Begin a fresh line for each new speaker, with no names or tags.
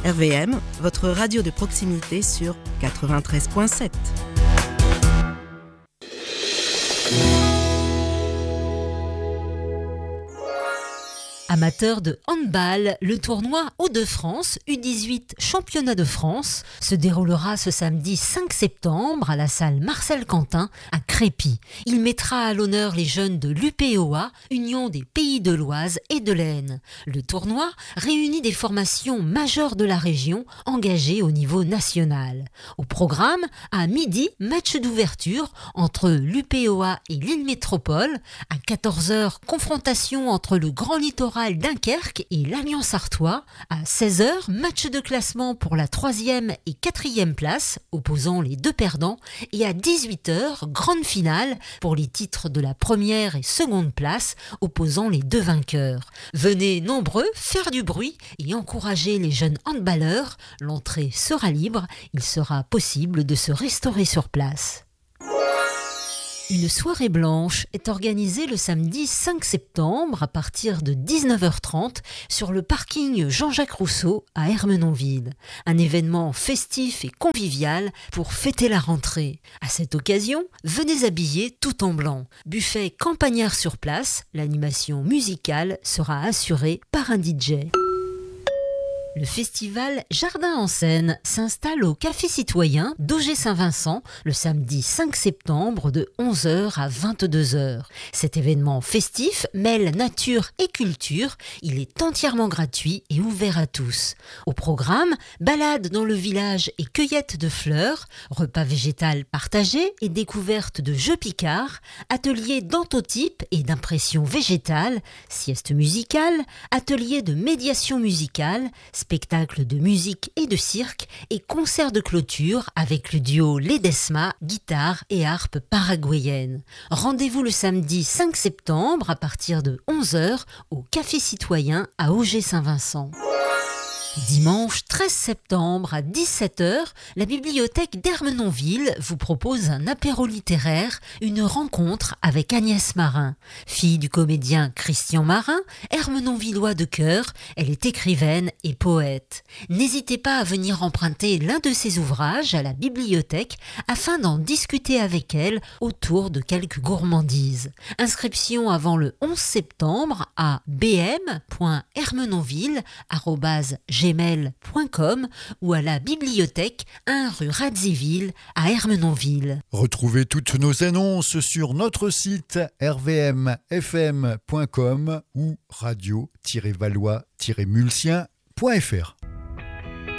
RVM, votre radio de proximité sur 93.7.
Amateurs de handball, le tournoi Hauts-de-France U18 Championnat de France se déroulera ce samedi 5 septembre à la salle Marcel Quentin à Crépy. Il mettra à l'honneur les jeunes de l'UPOA, Union des Pays de l'Oise et de l'Aisne. Le tournoi réunit des formations majeures de la région engagées au niveau national. Au programme, à midi, match d'ouverture entre l'UPOA et l'Île Métropole. À 14h, confrontation entre le Grand Littoral Dunkerque et l'Alliance Artois. À 16h, match de classement pour la 3e et 4e place, opposant les deux perdants. Et à 18h, grande finale pour les titres de la 1re et 2e place, opposant les deux vainqueurs. Venez nombreux faire du bruit et encourager les jeunes handballeurs. L'entrée sera libre, il sera possible de se restaurer sur place. Une soirée blanche est organisée le samedi 5 septembre à partir de 19h30 sur le parking Jean-Jacques Rousseau à Ermenonville. Un événement festif et convivial pour fêter la rentrée. À cette occasion, venez habillés tout en blanc. Buffet campagnard sur place, l'animation musicale sera assurée par un DJ. Le festival Jardin en scène s'installe au Café Citoyen d'Auger-Saint-Vincent le samedi 5 septembre de 11h à 22h. Cet événement festif mêle nature et culture. Il est entièrement gratuit et ouvert à tous. Au programme, balade dans le village et cueillette de fleurs, repas végétal partagé et découverte de jeux picards, atelier d'anthotype et d'impression végétale, sieste musicale, atelier de médiation musicale, spectacle de musique et de cirque et concert de clôture avec le duo Ledesma, guitare et harpe paraguayenne. Rendez-vous le samedi 5 septembre à partir de 11h au Café Citoyen à Auger-Saint-Vincent. Dimanche 13 septembre à 17h, la bibliothèque d'Ermenonville vous propose un apéro littéraire, une rencontre avec Agnès Marin. Fille du comédien Christian Marin, ermenonvillois de cœur, elle est écrivaine et poète. N'hésitez pas à venir emprunter l'un de ses ouvrages à la bibliothèque afin d'en discuter avec elle autour de quelques gourmandises. Inscription avant le 11 septembre à bm.ermenonville@gmail.com ou à la bibliothèque 1 rue Radziwiłł à Ermenonville.
Retrouvez toutes nos annonces sur notre site rvmfm.com ou radio-valois-mulsien.fr.